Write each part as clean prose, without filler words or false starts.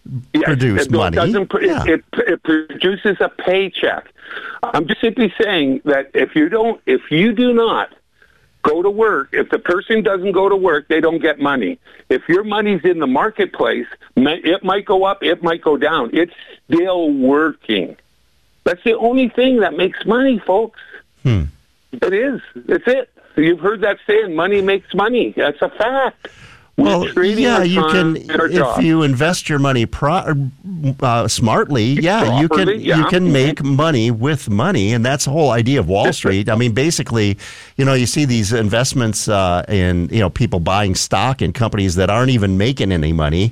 produce money. It produces a paycheck. I'm just simply saying that if you do not go to work, if the person doesn't go to work, they don't get money. If your money's in the marketplace, it might go up, it might go down. It's still working. That's the only thing that makes money, folks. It is. It's it. You've heard that saying, money makes money. That's a fact. Well, yeah, you can, if you invest your money smartly, you can make money with money, and that's the whole idea of Wall Street. I mean, basically, you see these investments in, people buying stock in companies that aren't even making any money,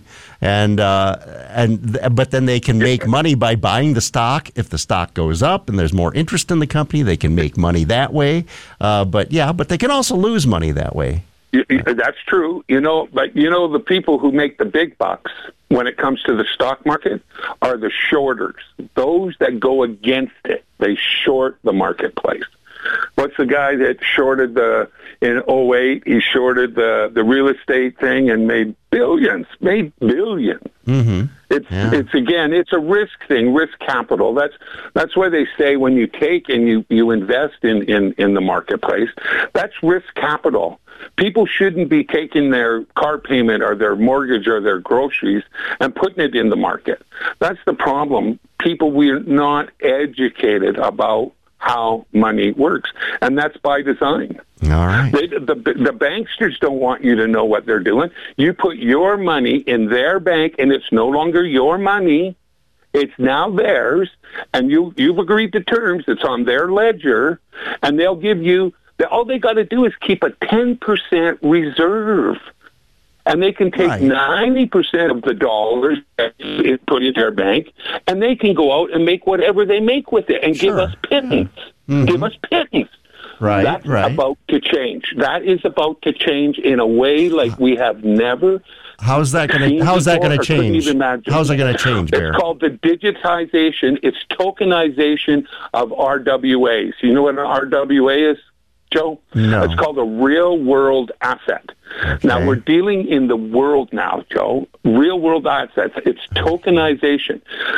but then they can make money by buying the stock. If the stock goes up and there's more interest in the company, they can make money that way. But they can also lose money that way. That's true, but the people who make the big bucks when it comes to the stock market are the shorters, those that go against it. They short the marketplace. What's the guy that shorted in 2008? He shorted the real estate thing and made billions. Mm-hmm. It's a risk thing, risk capital. That's why they say when you take and you invest in the marketplace, that's risk capital. People shouldn't be taking their car payment or their mortgage or their groceries and putting it in the market. That's the problem. We're not educated about how money works, and that's by design. All right. The banksters don't want you to know what they're doing. You put your money in their bank, and it's no longer your money. It's now theirs, and you've agreed to terms. It's on their ledger, and they'll give you. All they got to do is keep a 10% reserve, and they can take 90% of the dollars that is put in their bank, and they can go out and make whatever they make with it and give us pittance. Mm-hmm. Give us pittance. Right, That's about to change. That is about to change in a way like we have never. How's that going to change? How's it going to change, Bear? It's called the digitization. It's tokenization of RWAs. You know what an RWA is, Joe? No. It's called a real-world asset. Okay. Now, we're dealing in the world now, Joe. Real-world assets. It's tokenization.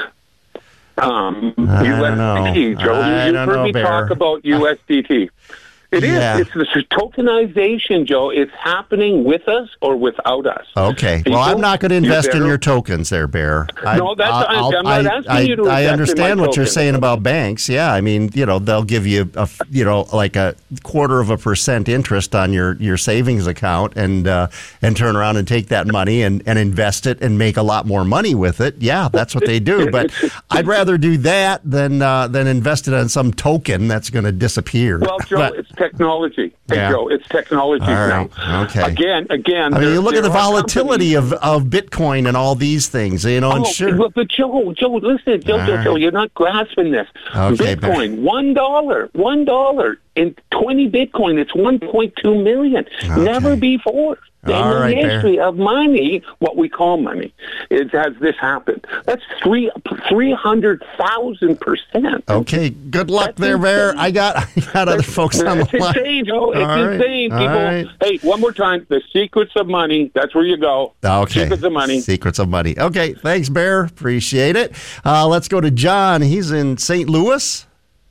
USDT, Joe. You've heard me talk about USDT. It is. It's the tokenization, Joe. It's happening with us or without us. Okay. Well, I'm not going to invest in your tokens there, Bear. I'm not asking you to invest I understand what you're saying about tokens. banks. Yeah, I mean, they'll give you like a 0.25% interest on your savings account and turn around and take that money and invest it and make a lot more money with it. Yeah, that's what they do. But I'd rather do that than invest it on some token that's going to disappear. Well, Joe, it's technology. Hey, Joe, it's technology now. Okay. Again. I mean, you look at the volatility of Bitcoin and all these things, sure. But Joe, listen, Joe, you're not grasping this. Okay, Bitcoin, $1 in 20 Bitcoin, it's 1.2 million. Okay. Never before. In the history of money, what we call money, has this happened. That's 300,000%. Okay, good luck there, Bear. I got other folks on the line. It's insane, Joe. It's insane, people. Right. Hey, one more time. The secrets of money. That's where you go. Okay. Secrets of money. Secrets of money. Okay, thanks, Bear. Appreciate it. Let's go to John. He's in St. Louis.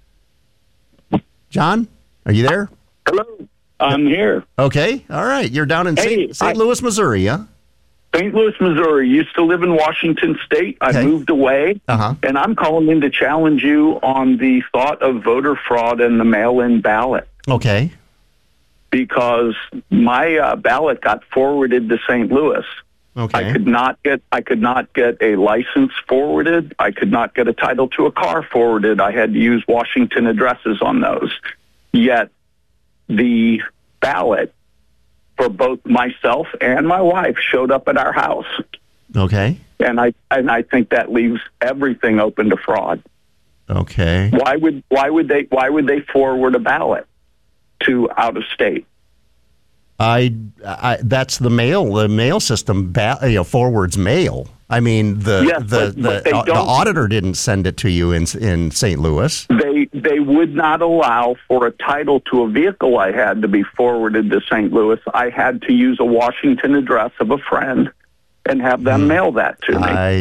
John, are you there? Hello. I'm here. Okay. All right. You're down in St. Louis, Missouri, huh? St. Louis, Missouri. Used to live in Washington State. I moved away, and I'm calling in to challenge you on the thought of voter fraud and the mail-in ballot. Okay. Because my ballot got forwarded to St. Louis. Okay. I could not get a license forwarded. I could not get a title to a car forwarded. I had to use Washington addresses on those. Yet the ballot for both myself and my wife showed up at our house. Okay. And I think that leaves everything open to fraud. Okay. Why would they forward a ballot to out of state? That's the mail system forwards mail. I mean, the auditor didn't send it to you in St. Louis. They would not allow for a title to a vehicle I had to be forwarded to St. Louis. I had to use a Washington address of a friend and have them mail that to me.